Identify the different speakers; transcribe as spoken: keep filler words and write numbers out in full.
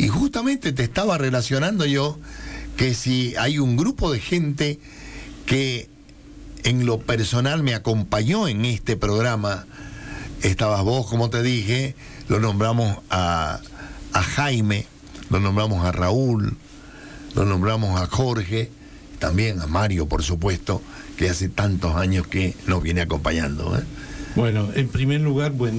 Speaker 1: Y justamente te estaba relacionando yo que si hay un grupo de gente que en lo personal me acompañó en este programa, estabas vos, como te dije, lo nombramos a, a Jaime, lo nombramos a Raúl, lo nombramos a Jorge, también a Mario, por supuesto, que hace tantos años que nos viene acompañando, ¿eh?
Speaker 2: Bueno, en primer lugar, buen